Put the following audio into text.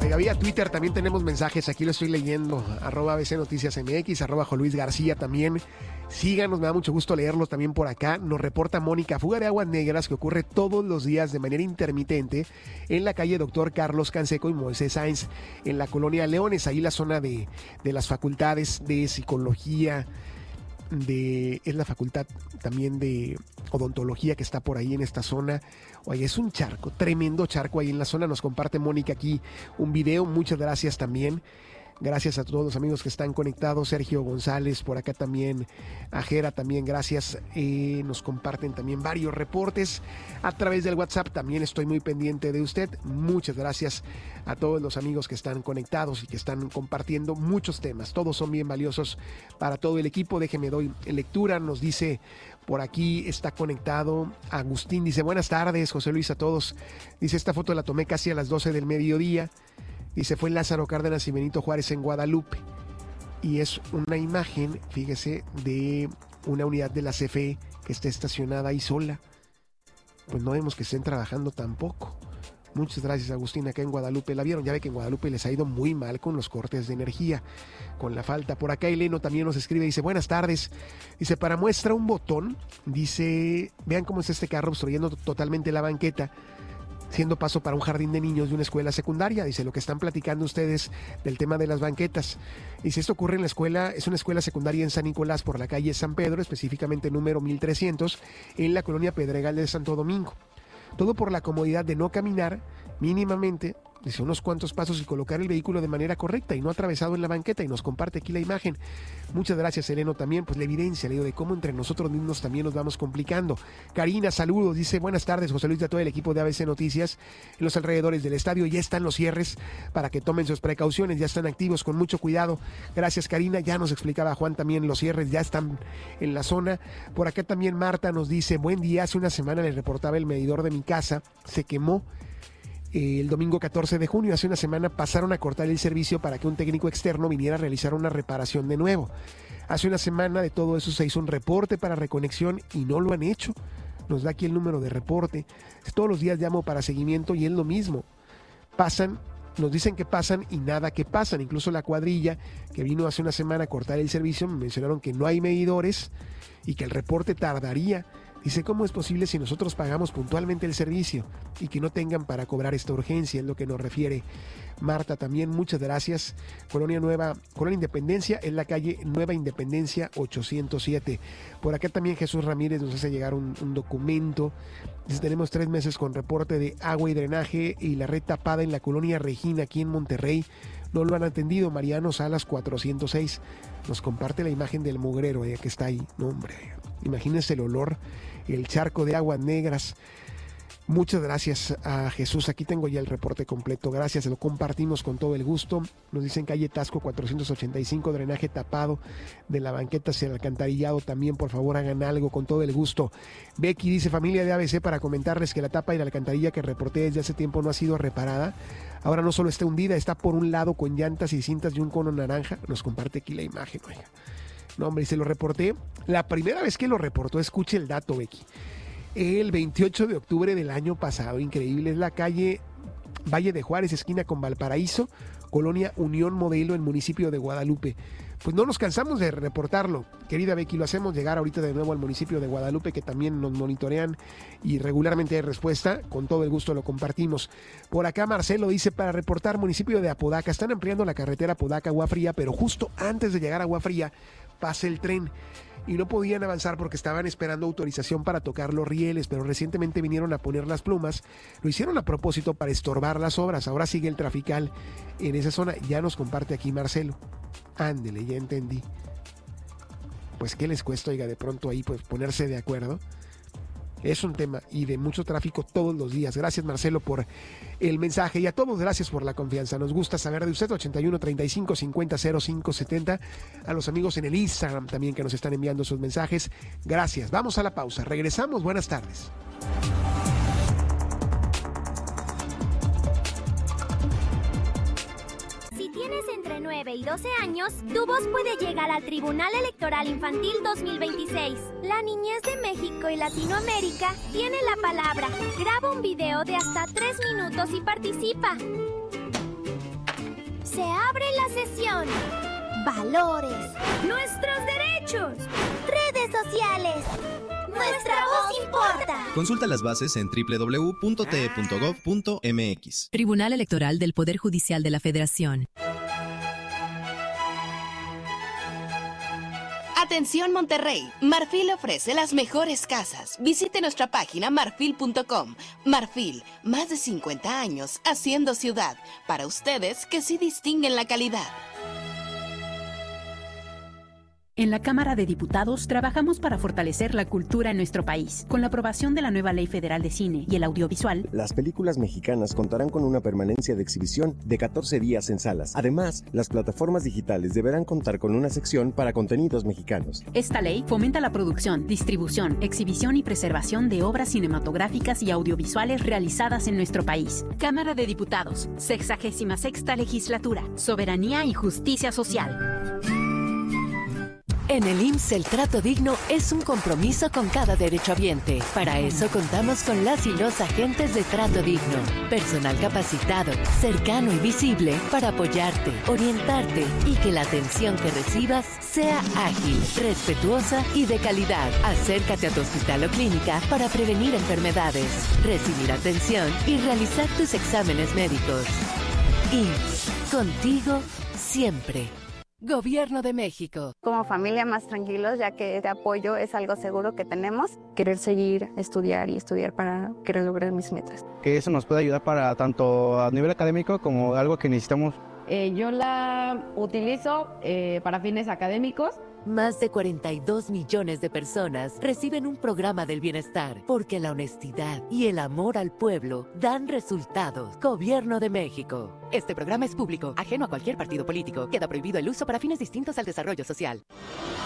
Oiga, vía Twitter también tenemos mensajes, aquí lo estoy leyendo, @ABC Noticias MX, @Luis García también. Síganos, me da mucho gusto leerlos también por acá. Nos reporta Mónica, fuga de aguas negras que ocurre todos los días de manera intermitente en la calle Doctor Carlos Canseco y Moisés Sáenz, en la colonia Leones, ahí la zona de las facultades de psicología, es la facultad también de odontología que está por ahí en esta zona. Oye, es un charco, tremendo charco ahí en la zona. Nos comparte Mónica aquí un video, muchas gracias también. Gracias a todos los amigos que están conectados. Sergio González, por acá también. Ajera también, gracias. Nos comparten también varios reportes a través del WhatsApp. También estoy muy pendiente de usted. Muchas gracias a todos los amigos que están conectados y que están compartiendo muchos temas. Todos son bien valiosos para todo el equipo. Déjeme doy lectura. Nos dice por aquí, está conectado Agustín. Dice, buenas tardes, José Luis, a todos. Dice, esta foto la tomé casi a las 12 del mediodía. Dice, fue Lázaro Cárdenas y Benito Juárez en Guadalupe. Y es una imagen, fíjese, de una unidad de la CFE que está estacionada ahí sola. Pues no vemos que estén trabajando tampoco. Muchas gracias, Agustín, acá en Guadalupe. ¿La vieron? Ya ve que en Guadalupe les ha ido muy mal con los cortes de energía, con la falta. Por acá Eleno también nos escribe, dice, buenas tardes. Dice, para muestra un botón, dice, vean cómo está este carro obstruyendo totalmente la banqueta, siendo paso para un jardín de niños de una escuela secundaria. Dice, lo que están platicando ustedes del tema de las banquetas. Dice, esto ocurre en la escuela, es una escuela secundaria en San Nicolás por la calle San Pedro, específicamente número 1300, en la colonia Pedregal de Santo Domingo. Todo por la comodidad de no caminar mínimamente, dice, unos cuantos pasos y colocar el vehículo de manera correcta y no atravesado en la banqueta. Y nos comparte aquí la imagen. Muchas gracias, Eleno, también, pues la evidencia, le digo, de cómo entre nosotros mismos también nos vamos complicando. Karina, saludos, dice, buenas tardes, José Luis, de todo el equipo de ABC Noticias. En los alrededores del estadio ya están los cierres para que tomen sus precauciones, ya están activos, con mucho cuidado. Gracias, Karina, ya nos explicaba Juan también, los cierres ya están en la zona. Por acá también Marta nos dice, buen día, hace una semana le reportaba el medidor de mi casa, se quemó. El domingo 14 de junio, hace una semana, pasaron a cortar el servicio para que un técnico externo viniera a realizar una reparación de nuevo. Hace una semana de todo eso se hizo un reporte para reconexión y no lo han hecho. Nos da aquí el número de reporte. Todos los días llamo para seguimiento y es lo mismo. Pasan, nos dicen que pasan y nada que pasan. Incluso la cuadrilla que vino hace una semana a cortar el servicio me mencionaron que no hay medidores y que el reporte tardaría. Dice, ¿cómo es posible si nosotros pagamos puntualmente el servicio y que no tengan para cobrar esta urgencia? Es lo que nos refiere Marta también. Muchas gracias. Colonia Independencia, en la calle Nueva Independencia 807. Por acá también Jesús Ramírez nos hace llegar un documento. Dice, tenemos 3 meses con reporte de agua y drenaje y la red tapada en la colonia Regina, aquí en Monterrey. No lo han atendido. Mariano Salas 406. Nos comparte la imagen del mugrero que está ahí. No, hombre, imagínense el olor, el charco de aguas negras. Muchas gracias a Jesús. Aquí tengo ya el reporte completo. Gracias, lo compartimos con todo el gusto. Nos dicen calle Tasco 485, drenaje tapado de la banqueta hacia el alcantarillado. También, por favor, hagan algo con todo el gusto. Becky dice, familia de ABC, para comentarles que la tapa y la alcantarilla que reporté desde hace tiempo no ha sido reparada. Ahora no solo está hundida, está por un lado con llantas y cintas y un cono naranja. Nos comparte aquí la imagen, oiga. No, hombre, y se lo reporté. La primera vez que lo reportó, escuche el dato, Becky. El 28 de octubre del año pasado, increíble, es la calle Valle de Juárez, esquina con Valparaíso, colonia Unión Modelo, en municipio de Guadalupe. Pues no nos cansamos de reportarlo, querida Becky, lo hacemos llegar ahorita de nuevo al municipio de Guadalupe, que también nos monitorean y regularmente hay respuesta, con todo el gusto lo compartimos. Por acá Marcelo dice, para reportar municipio de Apodaca, están ampliando la carretera Apodaca-Agua Fría, pero justo antes de llegar a Agua Fría pasa el tren y no podían avanzar porque estaban esperando autorización para tocar los rieles, pero recientemente vinieron a poner las plumas. Lo hicieron a propósito para estorbar las obras. Ahora sigue el trafical en esa zona. Ya nos comparte aquí Marcelo. Ándele, ya entendí. Pues qué les cuesta, oiga, de pronto ahí pues ponerse de acuerdo. Es un tema y de mucho tráfico todos los días. Gracias, Marcelo, por el mensaje, y a todos gracias por la confianza. Nos gusta saber de usted. 81 35 50 05 70. A los amigos en el Instagram también que nos están enviando sus mensajes. Gracias. Vamos a la pausa. Regresamos. Buenas tardes. Si tienes entre 9 y 12 años, tu voz puede llegar al Tribunal Electoral Infantil 2026. La niñez de México y Latinoamérica tiene la palabra. Graba un video de hasta 3 minutos y participa. Se abre la sesión. Valores. Nuestros derechos. Redes sociales. Nuestra voz importa. Consulta las bases en www.te.gov.mx. Tribunal Electoral del Poder Judicial de la Federación. Atención Monterrey, Marfil ofrece las mejores casas. Visite nuestra página marfil.com. Marfil, más de 50 años haciendo ciudad. Para ustedes que sí distinguen la calidad. En la Cámara de Diputados trabajamos para fortalecer la cultura en nuestro país. Con la aprobación de la nueva Ley Federal de Cine y el Audiovisual, las películas mexicanas contarán con una permanencia de exhibición de 14 días en salas. Además, las plataformas digitales deberán contar con una sección para contenidos mexicanos. Esta ley fomenta la producción, distribución, exhibición y preservación de obras cinematográficas y audiovisuales realizadas en nuestro país. Cámara de Diputados, 66ª Legislatura, Soberanía y Justicia Social. En el IMSS el trato digno es un compromiso con cada derechohabiente. Para eso contamos con las y los agentes de trato digno. Personal capacitado, cercano y visible para apoyarte, orientarte y que la atención que recibas sea ágil, respetuosa y de calidad. Acércate a tu hospital o clínica para prevenir enfermedades, recibir atención y realizar tus exámenes médicos. IMSS, contigo siempre. Gobierno de México. Como familia más tranquilos, ya que este apoyo es algo seguro que tenemos. Querer seguir, estudiar y estudiar para querer lograr mis metas. Que eso nos puede ayudar para tanto a nivel académico como algo que necesitamos. Yo la utilizo para fines académicos. Más de 42 millones de personas reciben un programa del bienestar porque la honestidad y el amor al pueblo dan resultados. Gobierno de México. Este programa es público, ajeno a cualquier partido político. Queda prohibido el uso para fines distintos al desarrollo social.